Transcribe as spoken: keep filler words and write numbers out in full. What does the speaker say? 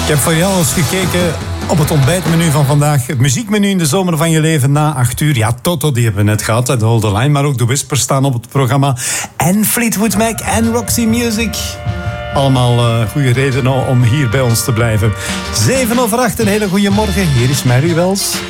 Ik heb voor jou eens gekeken op het ontbijtmenu van vandaag. Het muziekmenu in de zomer van je leven na acht uur. Ja, Toto, die hebben we net gehad, de Hold the Line. Maar ook de Whispers staan op het programma. En Fleetwood Mac en Roxy Music. Allemaal uh, goede redenen om hier bij ons te blijven. zeven over acht, een hele goede morgen. Hier is Mary Wells.